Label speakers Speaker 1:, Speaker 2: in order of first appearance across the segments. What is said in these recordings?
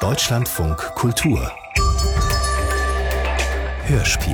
Speaker 1: Deutschlandfunk Kultur Hörspiel.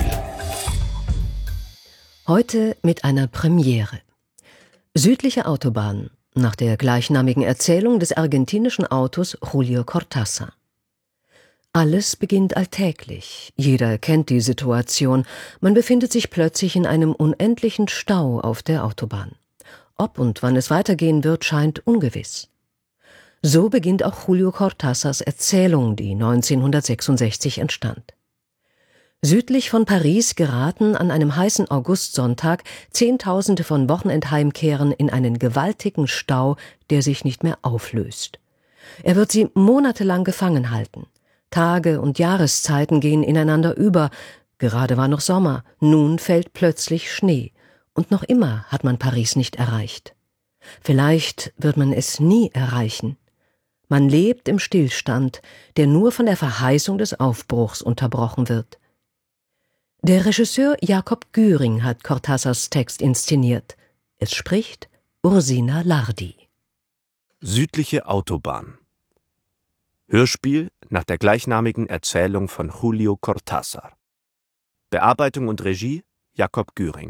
Speaker 1: Heute mit einer Premiere. Südliche Autobahn, nach der gleichnamigen Erzählung des argentinischen Autors Julio Cortázar. Alles beginnt alltäglich. Jeder kennt die Situation. Man befindet sich plötzlich in einem unendlichen Stau auf der Autobahn. Ob und wann es weitergehen wird, scheint ungewiss. So beginnt auch Julio Cortázars Erzählung, die 1966 entstand. Südlich von Paris geraten an einem heißen Augustsonntag Zehntausende von Wochenendheimkehrern in einen gewaltigen Stau, der sich nicht mehr auflöst. Er wird sie monatelang gefangen halten. Tage und Jahreszeiten gehen ineinander über. Gerade war noch Sommer, nun fällt plötzlich Schnee. Und noch immer hat man Paris nicht erreicht. Vielleicht wird man es nie erreichen. Man lebt im Stillstand, der nur von der Verheißung des Aufbruchs unterbrochen wird. Der Regisseur Jakob Güring hat Cortázars Text inszeniert. Es spricht Ursina Lardi.
Speaker 2: Südliche Autobahn. Hörspiel nach der gleichnamigen Erzählung von Julio Cortázar. Bearbeitung und Regie Jakob Güring.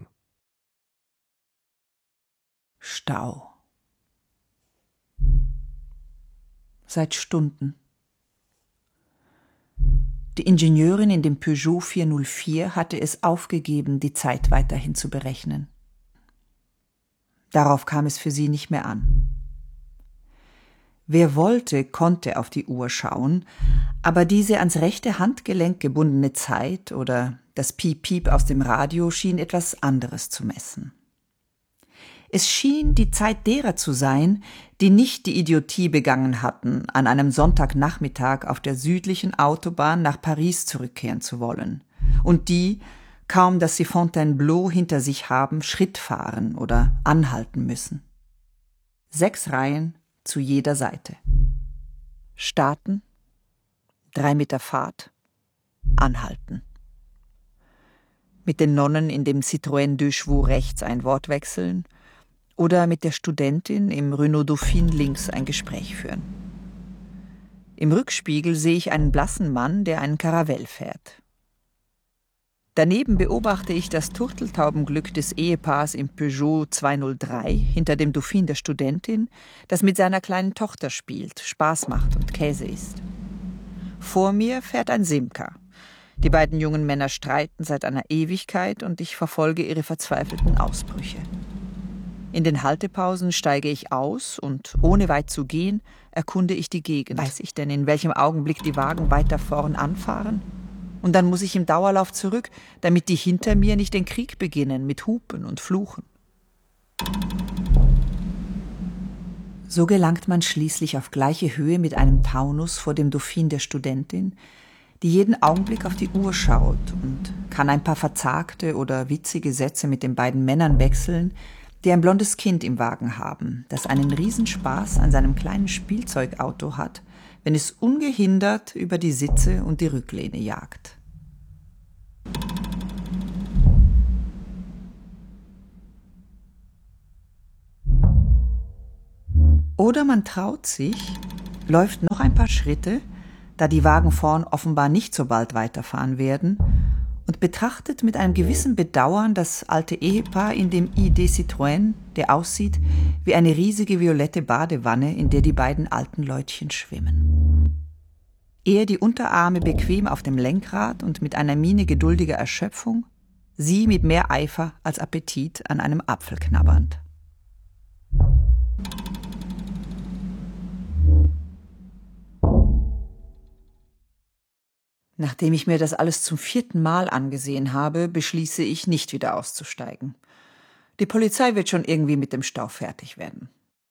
Speaker 3: Stau. Seit Stunden. Die Ingenieurin in dem Peugeot 404 hatte es aufgegeben, die Zeit weiterhin zu berechnen. Darauf kam es für sie nicht mehr an. Wer wollte, konnte auf die Uhr schauen, aber diese ans rechte Handgelenk gebundene Zeit oder das Piep-Piep aus dem Radio schien etwas anderes zu messen. Es schien die Zeit derer zu sein, die nicht die Idiotie begangen hatten, an einem Sonntagnachmittag auf der südlichen Autobahn nach Paris zurückkehren zu wollen, und die, kaum dass sie Fontainebleau hinter sich haben, Schritt fahren oder anhalten müssen. 6 Reihen zu jeder Seite. Starten, 3 Meter Fahrt, anhalten. Mit den Nonnen in dem Citroën Deux Chevaux rechts ein Wort wechseln oder mit der Studentin im Renault Dauphine links ein Gespräch führen. Im Rückspiegel sehe ich einen blassen Mann, der einen Caravelle fährt. Daneben beobachte ich das Turteltaubenglück des Ehepaars im Peugeot 203 hinter dem Dauphine der Studentin, das mit seiner kleinen Tochter spielt, Spaß macht und Käse isst. Vor mir fährt ein Simca. Die beiden jungen Männer streiten seit einer Ewigkeit und ich verfolge ihre verzweifelten Ausbrüche. In den Haltepausen steige ich aus und, ohne weit zu gehen, erkunde ich die Gegend. Weiß ich denn, in welchem Augenblick die Wagen weiter vorn anfahren? Und dann muss ich im Dauerlauf zurück, damit die hinter mir nicht den Krieg beginnen mit Hupen und Fluchen. So gelangt man schließlich auf gleiche Höhe mit einem Taunus vor dem Dauphine der Studentin, die jeden Augenblick auf die Uhr schaut und kann ein paar verzagte oder witzige Sätze mit den beiden Männern wechseln, die ein blondes Kind im Wagen haben, das einen Riesenspaß an seinem kleinen Spielzeugauto hat, wenn es ungehindert über die Sitze und die Rücklehne jagt. Oder man traut sich, läuft noch ein paar Schritte, da die Wagen vorn offenbar nicht so bald weiterfahren werden, und betrachtet mit einem gewissen Bedauern das alte Ehepaar in dem ID Citroën, der aussieht wie eine riesige violette Badewanne, in der die beiden alten Leutchen schwimmen. Er die Unterarme bequem auf dem Lenkrad und mit einer Miene geduldiger Erschöpfung, sie mit mehr Eifer als Appetit an einem Apfel knabbernd. Nachdem ich mir das alles zum 4. Mal angesehen habe, beschließe ich, nicht wieder auszusteigen. Die Polizei wird schon irgendwie mit dem Stau fertig werden.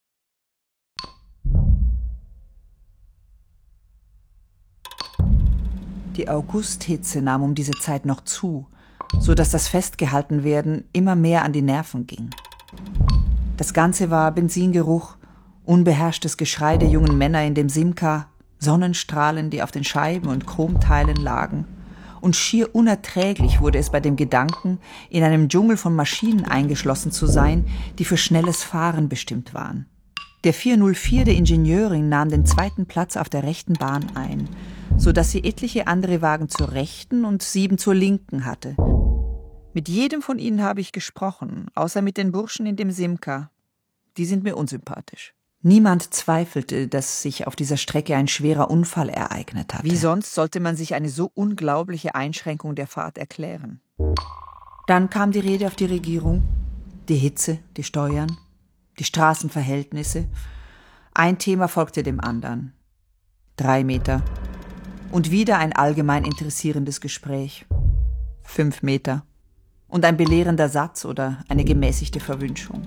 Speaker 3: Die Augusthitze nahm um diese Zeit noch zu, so dass das Festgehaltenwerden immer mehr an die Nerven ging. Das Ganze war Benzingeruch, unbeherrschtes Geschrei der jungen Männer in dem Simca, Sonnenstrahlen, die auf den Scheiben und Chromteilen lagen, und schier unerträglich wurde es bei dem Gedanken, in einem Dschungel von Maschinen eingeschlossen zu sein, die für schnelles Fahren bestimmt waren. Der 404 der Ingenieurin nahm den zweiten Platz auf der rechten Bahn ein, sodass sie etliche andere Wagen zur rechten und 7 zur linken hatte. Mit jedem von ihnen habe ich gesprochen, außer mit den Burschen in dem Simca. Die sind mir unsympathisch. Niemand zweifelte, dass sich auf dieser Strecke ein schwerer Unfall ereignet hatte. Wie sonst sollte man sich eine so unglaubliche Einschränkung der Fahrt erklären? Dann kam die Rede auf die Regierung, die Hitze, die Steuern, die Straßenverhältnisse. Ein Thema folgte dem anderen. 3 Meter. Und wieder ein allgemein interessierendes Gespräch. 5 Meter. Und ein belehrender Satz oder eine gemäßigte Verwünschung.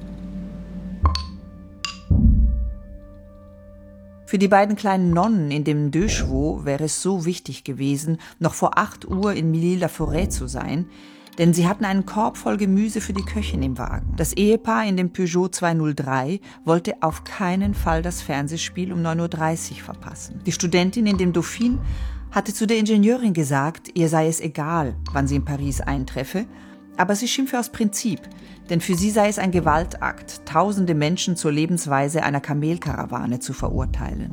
Speaker 3: Für die beiden kleinen Nonnen in dem Deux Chevaux wäre es so wichtig gewesen, noch vor 8 Uhr in Milly-la-Forêt zu sein, denn sie hatten einen Korb voll Gemüse für die Köchin im Wagen. Das Ehepaar in dem Peugeot 203 wollte auf keinen Fall das Fernsehspiel um 9.30 Uhr verpassen. Die Studentin in dem Dauphine hatte zu der Ingenieurin gesagt, ihr sei es egal, wann sie in Paris eintreffe, aber sie schimpfe aus Prinzip, denn für sie sei es ein Gewaltakt, tausende Menschen zur Lebensweise einer Kamelkarawane zu verurteilen.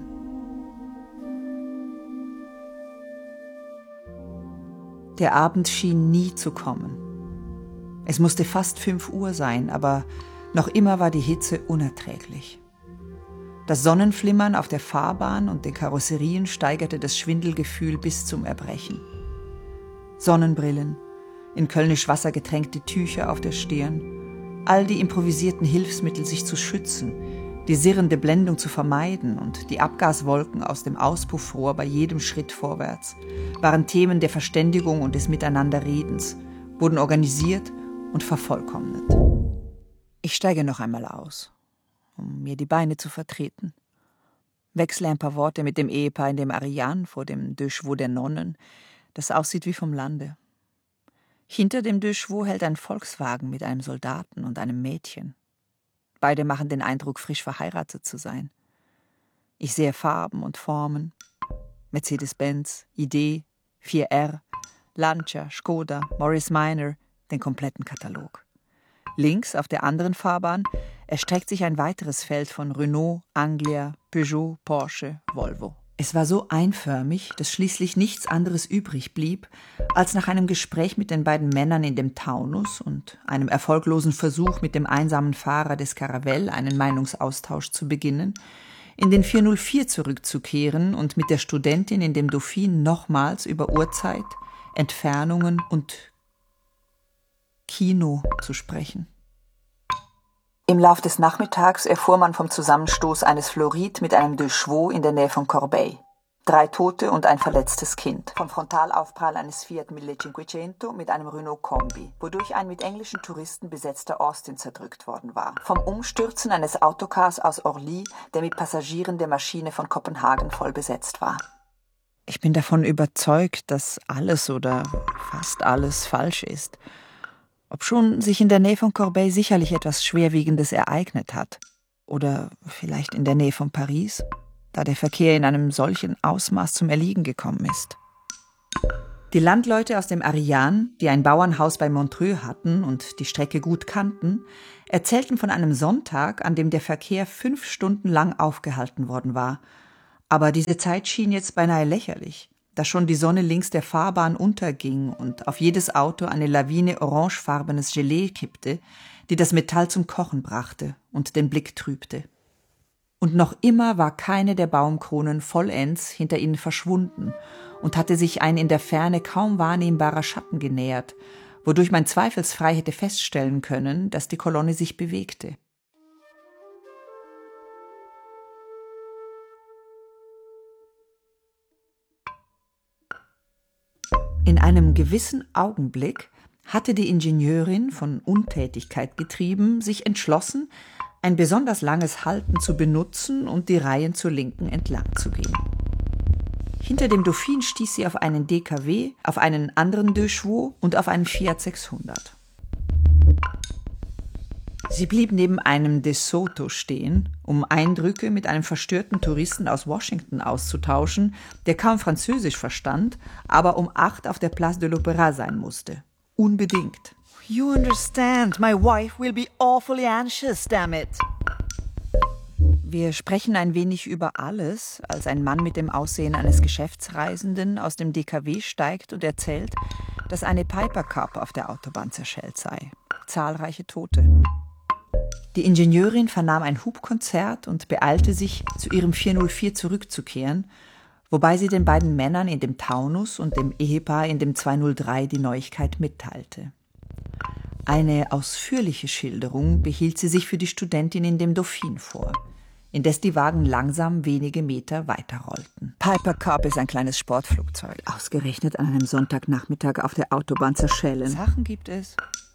Speaker 3: Der Abend schien nie zu kommen. Es musste fast 5 Uhr sein, aber noch immer war die Hitze unerträglich. Das Sonnenflimmern auf der Fahrbahn und den Karosserien steigerte das Schwindelgefühl bis zum Erbrechen. Sonnenbrillen, in kölnisch Wasser getränkte Tücher auf der Stirn, all die improvisierten Hilfsmittel, sich zu schützen, die sirrende Blendung zu vermeiden und die Abgaswolken aus dem Auspuffrohr bei jedem Schritt vorwärts, waren Themen der Verständigung und des Miteinanderredens, wurden organisiert und vervollkommnet. Ich steige noch einmal aus, um mir die Beine zu vertreten, wechsle ein paar Worte mit dem Ehepaar in dem Ariane vor dem Deux Chevaux der Nonnen, das aussieht wie vom Lande. Hinter dem Deux Chevaux hält ein Volkswagen mit einem Soldaten und einem Mädchen. Beide machen den Eindruck, frisch verheiratet zu sein. Ich sehe Farben und Formen. Mercedes-Benz, ID, 4R, Lancia, Skoda, Morris Minor, den kompletten Katalog. Links auf der anderen Fahrbahn erstreckt sich ein weiteres Feld von Renault, Anglia, Peugeot, Porsche, Volvo. Es war so einförmig, dass schließlich nichts anderes übrig blieb, als nach einem Gespräch mit den beiden Männern in dem Taunus und einem erfolglosen Versuch mit dem einsamen Fahrer des Caravelle einen Meinungsaustausch zu beginnen, in den 404 zurückzukehren und mit der Studentin in dem Dauphine nochmals über Uhrzeit, Entfernungen und Kino zu sprechen. Im Lauf des Nachmittags erfuhr man vom Zusammenstoß eines Floride mit einem Deux Chevaux in der Nähe von Corbeil. 3 Tote und ein verletztes Kind. Vom Frontalaufprall eines Fiat 1500 mit einem Renault Kombi, wodurch ein mit englischen Touristen besetzter Austin zerdrückt worden war. Vom Umstürzen eines Autocars aus Orly, der mit Passagieren der Maschine von Kopenhagen voll besetzt war. Ich bin davon überzeugt, dass alles oder fast alles falsch ist. Obschon sich in der Nähe von Corbeil sicherlich etwas Schwerwiegendes ereignet hat. Oder vielleicht in der Nähe von Paris, da der Verkehr in einem solchen Ausmaß zum Erliegen gekommen ist. Die Landleute aus dem Ariane, die ein Bauernhaus bei Montreux hatten und die Strecke gut kannten, erzählten von einem Sonntag, an dem der Verkehr 5 Stunden lang aufgehalten worden war. Aber diese Zeit schien jetzt beinahe lächerlich, da schon die Sonne links der Fahrbahn unterging und auf jedes Auto eine Lawine orangefarbenes Gelee kippte, die das Metall zum Kochen brachte und den Blick trübte. Und noch immer war keine der Baumkronen vollends hinter ihnen verschwunden und hatte sich ein in der Ferne kaum wahrnehmbarer Schatten genähert, wodurch man zweifelsfrei hätte feststellen können, dass die Kolonne sich bewegte. In einem gewissen Augenblick hatte die Ingenieurin, von Untätigkeit getrieben, sich entschlossen, ein besonders langes Halten zu benutzen und die Reihen zur Linken entlang zu gehen. Hinter dem Dauphine stieß sie auf einen DKW, auf einen anderen Deux Chevaux und auf einen Fiat 600. Sie blieb neben einem De Soto stehen, um Eindrücke mit einem verstörten Touristen aus Washington auszutauschen, der kaum Französisch verstand, aber um 8 auf der Place de l'Opéra sein musste. Unbedingt.
Speaker 4: You understand, my wife will be awfully anxious, damn it.
Speaker 3: Wir sprechen ein wenig über alles, als ein Mann mit dem Aussehen eines Geschäftsreisenden aus dem DKW steigt und erzählt, dass eine Piper Cub auf der Autobahn zerschellt sei. Zahlreiche Tote. Die Ingenieurin vernahm ein Hubkonzert und beeilte sich, zu ihrem 404 zurückzukehren, wobei sie den beiden Männern in dem Taunus und dem Ehepaar in dem 203 die Neuigkeit mitteilte. Eine ausführliche Schilderung behielt sie sich für die Studentin in dem Dauphin vor, indes die Wagen langsam wenige Meter weiterrollten. Piper Cub ist ein kleines Sportflugzeug. Ausgerechnet an einem Sonntagnachmittag auf der Autobahn zerschellen. Sachen gibt es.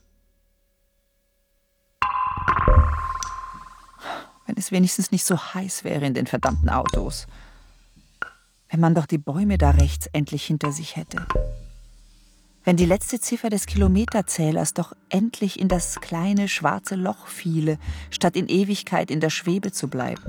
Speaker 3: Wenn es wenigstens nicht so heiß wäre in den verdammten Autos. Wenn man doch die Bäume da rechts endlich hinter sich hätte. Wenn die letzte Ziffer des Kilometerzählers doch endlich in das kleine schwarze Loch fiele, statt in Ewigkeit in der Schwebe zu bleiben.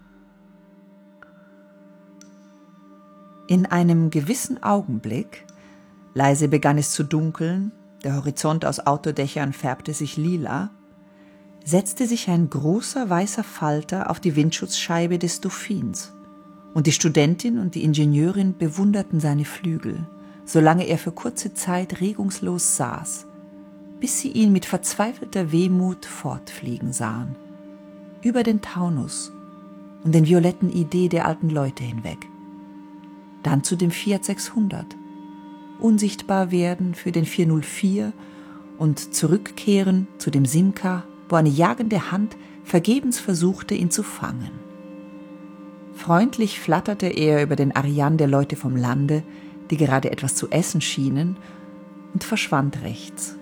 Speaker 3: In einem gewissen Augenblick, leise begann es zu dunkeln, der Horizont aus Autodächern färbte sich lila, setzte sich ein großer weißer Falter auf die Windschutzscheibe des Dauphins, und die Studentin und die Ingenieurin bewunderten seine Flügel, solange er für kurze Zeit regungslos saß, bis sie ihn mit verzweifelter Wehmut fortfliegen sahen, über den Taunus und den violetten Idee der alten Leute hinweg. Dann zu dem Fiat 600, unsichtbar werden für den 404 und zurückkehren zu dem Simca, wo eine jagende Hand vergebens versuchte, ihn zu fangen. Freundlich flatterte er über den Ariane der Leute vom Lande, die gerade etwas zu essen schienen, und verschwand rechts.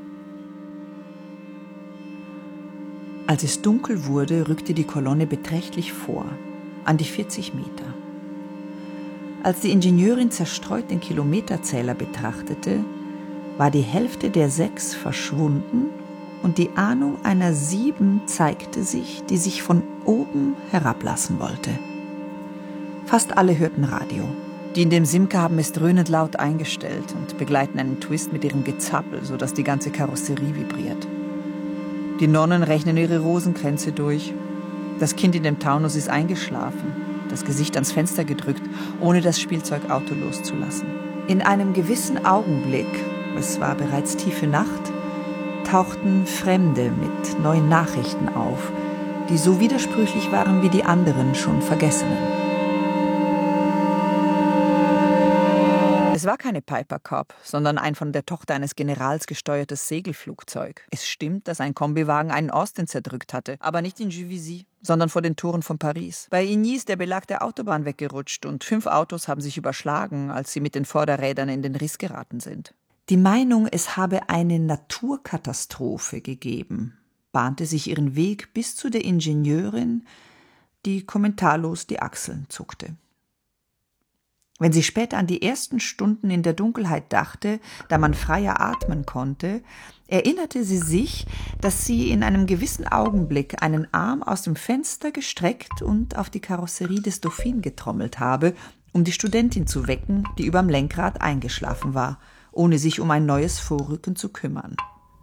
Speaker 3: Als es dunkel wurde, rückte die Kolonne beträchtlich vor, an die 40 Meter. Als die Ingenieurin zerstreut den Kilometerzähler betrachtete, war die Hälfte der 6 verschwunden und die Ahnung einer 7 zeigte sich, die sich von oben herablassen wollte. Fast alle hörten Radio. Die in dem Simca haben es dröhnend laut eingestellt und begleiten einen Twist mit ihrem Gezappel, sodass die ganze Karosserie vibriert. Die Nonnen rechnen ihre Rosenkränze durch. Das Kind in dem Taunus ist eingeschlafen, das Gesicht ans Fenster gedrückt, ohne das Spielzeugauto loszulassen. In einem gewissen Augenblick, es war bereits tiefe Nacht, tauchten Fremde mit neuen Nachrichten auf, die so widersprüchlich waren wie die anderen schon Vergessenen. Es war keine Piper Cub, sondern ein von der Tochter eines Generals gesteuertes Segelflugzeug. Es stimmt, dass ein Kombiwagen einen Austin zerdrückt hatte, aber nicht in Juvisy, sondern vor den Toren von Paris. Bei Igny ist der Belag der Autobahn weggerutscht und 5 Autos haben sich überschlagen, als sie mit den Vorderrädern in den Riss geraten sind. Die Meinung, es habe eine Naturkatastrophe gegeben, bahnte sich ihren Weg bis zu der Ingenieurin, die kommentarlos die Achseln zuckte. Wenn sie später an die ersten Stunden in der Dunkelheit dachte, da man freier atmen konnte, erinnerte sie sich, dass sie in einem gewissen Augenblick einen Arm aus dem Fenster gestreckt und auf die Karosserie des Dauphin getrommelt habe, um die Studentin zu wecken, die überm Lenkrad eingeschlafen war, ohne sich um ein neues Vorrücken zu kümmern.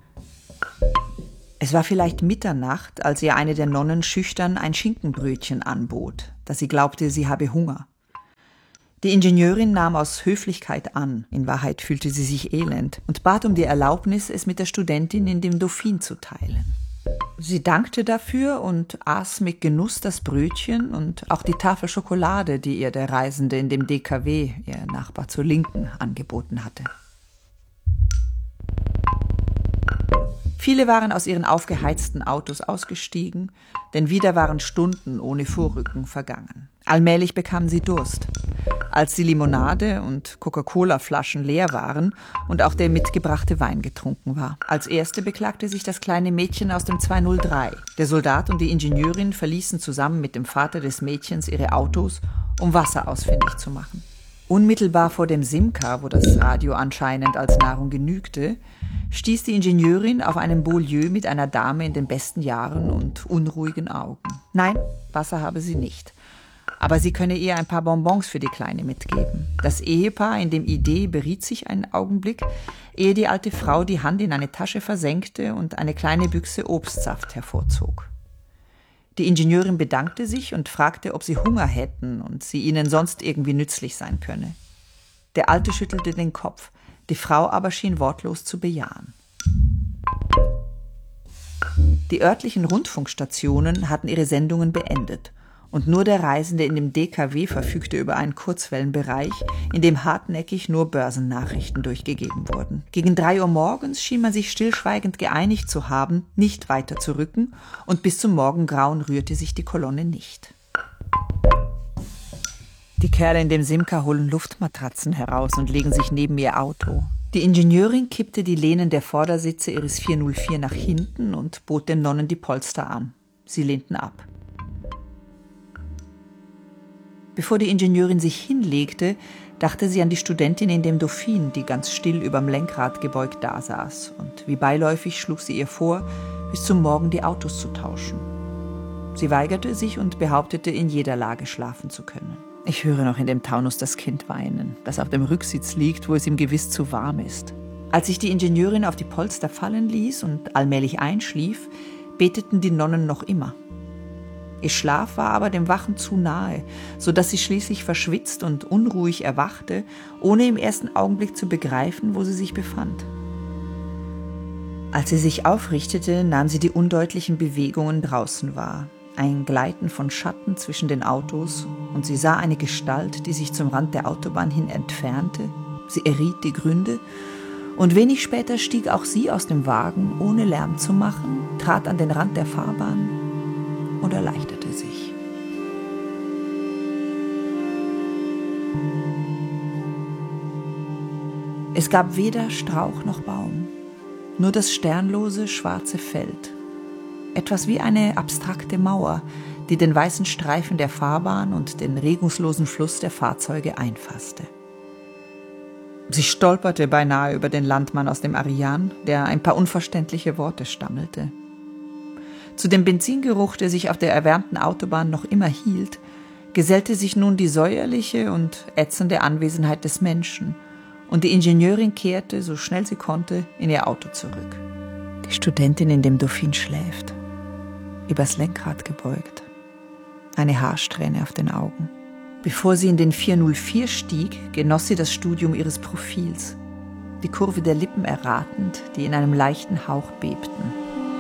Speaker 3: Es war vielleicht Mitternacht, als ihr eine der Nonnen schüchtern ein Schinkenbrötchen anbot, da sie glaubte, sie habe Hunger. Die Ingenieurin nahm aus Höflichkeit an, in Wahrheit fühlte sie sich elend, und bat um die Erlaubnis, es mit der Studentin in dem Dauphin zu teilen. Sie dankte dafür und aß mit Genuss das Brötchen und auch die Tafel Schokolade, die ihr der Reisende in dem DKW, ihr Nachbar zur Linken, angeboten hatte. Viele waren aus ihren aufgeheizten Autos ausgestiegen, denn wieder waren Stunden ohne Vorrücken vergangen. Allmählich bekamen sie Durst. Als die Limonade und Coca-Cola-Flaschen leer waren und auch der mitgebrachte Wein getrunken war. Als erste beklagte sich das kleine Mädchen aus dem 203. Der Soldat und die Ingenieurin verließen zusammen mit dem Vater des Mädchens ihre Autos, um Wasser ausfindig zu machen. Unmittelbar vor dem Simca, wo das Radio anscheinend als Nahrung genügte, stieß die Ingenieurin auf einen Beaulieu mit einer Dame in den besten Jahren und unruhigen Augen. Nein, Wasser habe sie nicht. Aber sie könne ihr ein paar Bonbons für die Kleine mitgeben. Das Ehepaar in dem Idee beriet sich einen Augenblick, ehe die alte Frau die Hand in eine Tasche versenkte und eine kleine Büchse Obstsaft hervorzog. Die Ingenieurin bedankte sich und fragte, ob sie Hunger hätten und sie ihnen sonst irgendwie nützlich sein könne. Der Alte schüttelte den Kopf, die Frau aber schien wortlos zu bejahen. Die örtlichen Rundfunkstationen hatten ihre Sendungen beendet und nur der Reisende in dem DKW verfügte über einen Kurzwellenbereich, in dem hartnäckig nur Börsennachrichten durchgegeben wurden. Gegen 3 Uhr morgens schien man sich stillschweigend geeinigt zu haben, nicht weiter zu rücken, und bis zum Morgengrauen rührte sich die Kolonne nicht. Die Kerle in dem Simca holen Luftmatratzen heraus und legen sich neben ihr Auto. Die Ingenieurin kippte die Lehnen der Vordersitze ihres 404 nach hinten und bot den Nonnen die Polster an. Sie lehnten ab. Bevor die Ingenieurin sich hinlegte, dachte sie an die Studentin in dem Dauphin, die ganz still überm Lenkrad gebeugt dasaß. Und wie beiläufig schlug sie ihr vor, bis zum Morgen die Autos zu tauschen. Sie weigerte sich und behauptete, in jeder Lage schlafen zu können. Ich höre noch in dem Taunus das Kind weinen, das auf dem Rücksitz liegt, wo es ihm gewiss zu warm ist. Als sich die Ingenieurin auf die Polster fallen ließ und allmählich einschlief, beteten die Nonnen noch immer. Ihr Schlaf war aber dem Wachen zu nahe, so dass sie schließlich verschwitzt und unruhig erwachte, ohne im ersten Augenblick zu begreifen, wo sie sich befand. Als sie sich aufrichtete, nahm sie die undeutlichen Bewegungen draußen wahr. Ein Gleiten von Schatten zwischen den Autos, und sie sah eine Gestalt, die sich zum Rand der Autobahn hin entfernte. Sie erriet die Gründe, und wenig später stieg auch sie aus dem Wagen, ohne Lärm zu machen, trat an den Rand der Fahrbahn und erleichterte sich. Es gab weder Strauch noch Baum, nur das sternlose, schwarze Feld. Etwas wie eine abstrakte Mauer, die den weißen Streifen der Fahrbahn und den regungslosen Fluss der Fahrzeuge einfasste. Sie stolperte beinahe über den Landmann aus dem Ariane, der ein paar unverständliche Worte stammelte. Zu dem Benzingeruch, der sich auf der erwärmten Autobahn noch immer hielt, gesellte sich nun die säuerliche und ätzende Anwesenheit des Menschen, und die Ingenieurin kehrte, so schnell sie konnte, in ihr Auto zurück. Die Studentin in dem Dauphin schläft, übers Lenkrad gebeugt, eine Haarsträhne auf den Augen. Bevor sie in den 404 stieg, genoss sie das Studium ihres Profils, die Kurve der Lippen erratend, die in einem leichten Hauch bebten.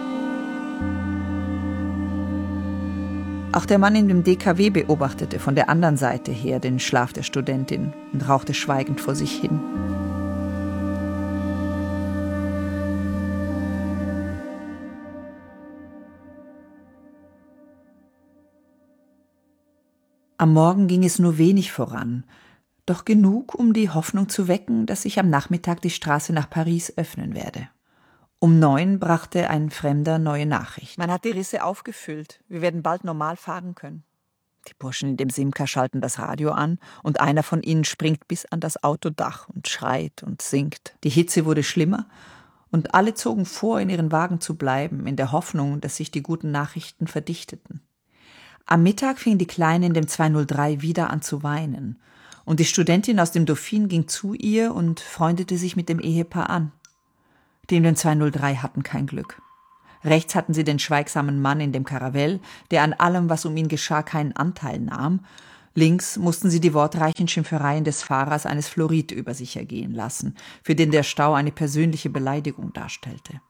Speaker 3: Auch der Mann in dem DKW beobachtete von der anderen Seite her den Schlaf der Studentin und rauchte schweigend vor sich hin. Am Morgen ging es nur wenig voran, doch genug, um die Hoffnung zu wecken, dass sich am Nachmittag die Straße nach Paris öffnen werde. Um 9 brachte ein Fremder neue Nachricht. Man hat die Risse aufgefüllt. Wir werden bald normal fahren können. Die Burschen in dem Simca schalten das Radio an und einer von ihnen springt bis an das Autodach und schreit und singt. Die Hitze wurde schlimmer und alle zogen vor, in ihren Wagen zu bleiben, in der Hoffnung, dass sich die guten Nachrichten verdichteten. Am Mittag fing die Kleine in dem 203 wieder an zu weinen und die Studentin aus dem Dauphin ging zu ihr und freundete sich mit dem Ehepaar an. Die in dem 203 hatten kein Glück. Rechts hatten sie den schweigsamen Mann in dem Caravelle, der an allem, was um ihn geschah, keinen Anteil nahm. Links mussten sie die wortreichen Schimpfereien des Fahrers eines Florid über sich ergehen lassen, für den der Stau eine persönliche Beleidigung darstellte.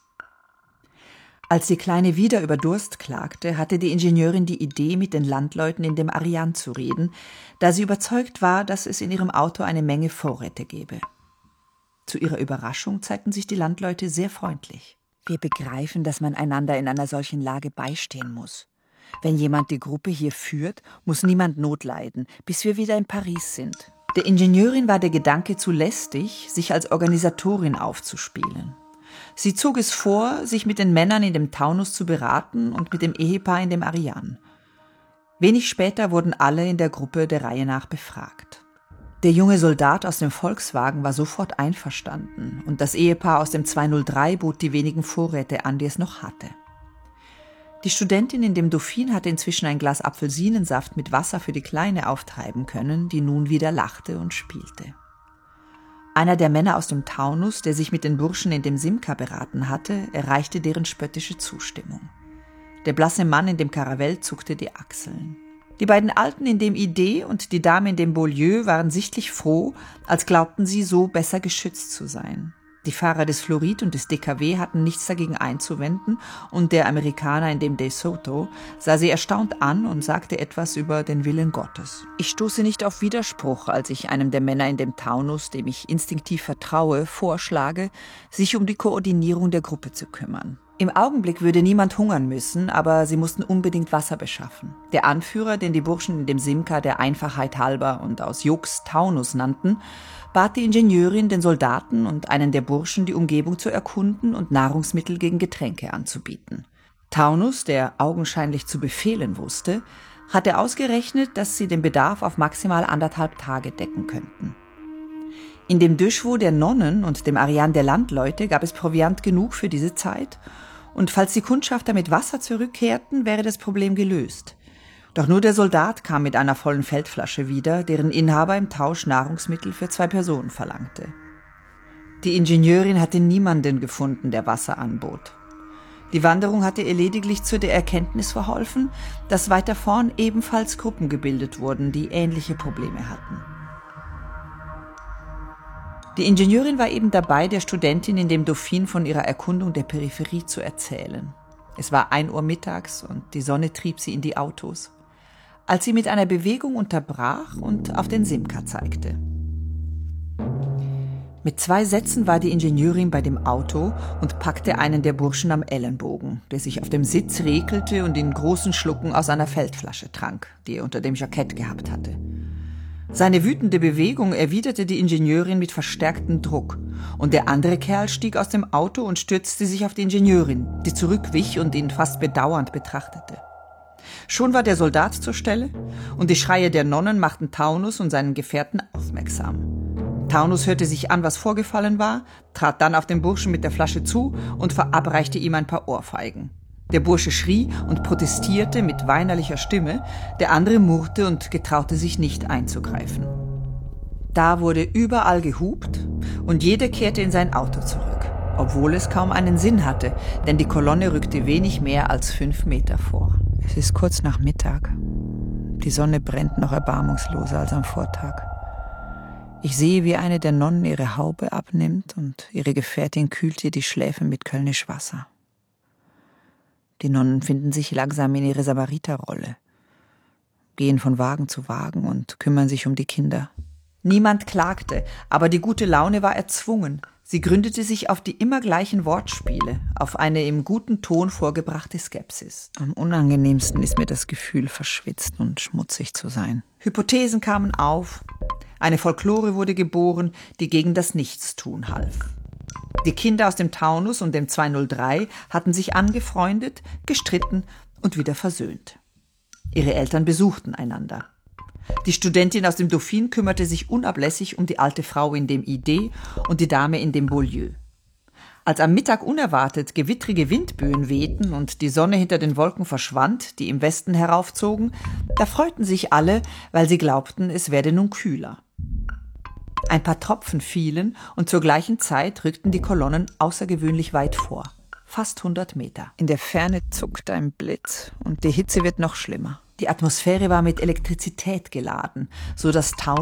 Speaker 3: Als die Kleine wieder über Durst klagte, hatte die Ingenieurin die Idee, mit den Landleuten in dem Ariane zu reden, da sie überzeugt war, dass es in ihrem Auto eine Menge Vorräte gäbe. Zu ihrer Überraschung zeigten sich die Landleute sehr freundlich. Wir begreifen, dass man einander in einer solchen Lage beistehen muss. Wenn jemand die Gruppe hier führt, muss niemand Not leiden, bis wir wieder in Paris sind. Der Ingenieurin war der Gedanke zu lästig, sich als Organisatorin aufzuspielen. Sie zog es vor, sich mit den Männern in dem Taunus zu beraten und mit dem Ehepaar in dem Ariane. Wenig später wurden alle in der Gruppe der Reihe nach befragt. Der junge Soldat aus dem Volkswagen war sofort einverstanden und das Ehepaar aus dem 203 bot die wenigen Vorräte an, die es noch hatte. Die Studentin in dem Dauphin hatte inzwischen ein Glas Apfelsinensaft mit Wasser für die Kleine auftreiben können, die nun wieder lachte und spielte. Einer der Männer aus dem Taunus, der sich mit den Burschen in dem Simca beraten hatte, erreichte deren spöttische Zustimmung. Der blasse Mann in dem Karavell zuckte die Achseln. Die beiden Alten in dem Idee und die Dame in dem Beaulieu waren sichtlich froh, als glaubten sie, so besser geschützt zu sein. Die Fahrer des Florid und des DKW hatten nichts dagegen einzuwenden und der Amerikaner in dem De Soto sah sie erstaunt an und sagte etwas über den Willen Gottes. Ich stoße nicht auf Widerspruch, als ich einem der Männer in dem Taunus, dem ich instinktiv vertraue, vorschlage, sich um die Koordinierung der Gruppe zu kümmern. Im Augenblick würde niemand hungern müssen, aber sie mussten unbedingt Wasser beschaffen. Der Anführer, den die Burschen in dem Simca der Einfachheit halber und aus Jux Taunus nannten, bat die Ingenieurin, den Soldaten und einen der Burschen die Umgebung zu erkunden und Nahrungsmittel gegen Getränke anzubieten. Taunus, der augenscheinlich zu befehlen wusste, hatte ausgerechnet, dass sie den Bedarf auf maximal 1,5 Tage decken könnten. In dem Döschwo der Nonnen und dem Arian der Landleute gab es Proviant genug für diese Zeit, und falls die Kundschafter mit Wasser zurückkehrten, wäre das Problem gelöst. Doch nur der Soldat kam mit einer vollen Feldflasche wieder, deren Inhaber im Tausch Nahrungsmittel für 2 Personen verlangte. Die Ingenieurin hatte niemanden gefunden, der Wasser anbot. Die Wanderung hatte ihr lediglich zu der Erkenntnis verholfen, dass weiter vorn ebenfalls Gruppen gebildet wurden, die ähnliche Probleme hatten. Die Ingenieurin war eben dabei, der Studentin in dem Dauphine von ihrer Erkundung der Peripherie zu erzählen. Es war 1 Uhr mittags und die Sonne trieb sie in die Autos, als sie mit einer Bewegung unterbrach und auf den Simca zeigte. Mit 2 Sätzen war die Ingenieurin bei dem Auto und packte einen der Burschen am Ellenbogen, der sich auf dem Sitz rekelte und in großen Schlucken aus einer Feldflasche trank, die er unter dem Jackett gehabt hatte. Seine wütende Bewegung erwiderte die Ingenieurin mit verstärktem Druck, und der andere Kerl stieg aus dem Auto und stürzte sich auf die Ingenieurin, die zurückwich und ihn fast bedauernd betrachtete. Schon war der Soldat zur Stelle, und die Schreie der Nonnen machten Taunus und seinen Gefährten aufmerksam. Taunus hörte sich an, was vorgefallen war, trat dann auf den Burschen mit der Flasche zu und verabreichte ihm ein paar Ohrfeigen. Der Bursche schrie und protestierte mit weinerlicher Stimme, der andere murrte und getraute sich nicht einzugreifen. Da wurde überall gehupt und jeder kehrte in sein Auto zurück, obwohl es kaum einen Sinn hatte, denn die Kolonne rückte wenig mehr als 5 Meter vor. Es ist kurz nach Mittag. Die Sonne brennt noch erbarmungsloser als am Vortag. Ich sehe, wie eine der Nonnen ihre Haube abnimmt und ihre Gefährtin kühlt ihr die Schläfen mit Kölnisch Wasser. Die Nonnen finden sich langsam in ihre Samariterrolle, gehen von Wagen zu Wagen und kümmern sich um die Kinder. Niemand klagte, aber die gute Laune war erzwungen. Sie gründete sich auf die immer gleichen Wortspiele, auf eine im guten Ton vorgebrachte Skepsis. Am unangenehmsten ist mir das Gefühl, verschwitzt und schmutzig zu sein. Hypothesen kamen auf. Eine Folklore wurde geboren, die gegen das Nichtstun half. Die Kinder aus dem Taunus und dem 203 hatten sich angefreundet, gestritten und wieder versöhnt. Ihre Eltern besuchten einander. Die Studentin aus dem Dauphine kümmerte sich unablässig um die alte Frau in dem Idee und die Dame in dem Beaulieu. Als am Mittag unerwartet gewittrige Windböen wehten und die Sonne hinter den Wolken verschwand, die im Westen heraufzogen, da freuten sich alle, weil sie glaubten, es werde nun kühler. Ein paar Tropfen fielen und zur gleichen Zeit rückten die Kolonnen außergewöhnlich weit vor. Fast 100 Meter. In der Ferne zuckt ein Blitz und die Hitze wird noch schlimmer. Die Atmosphäre war mit Elektrizität geladen, so dass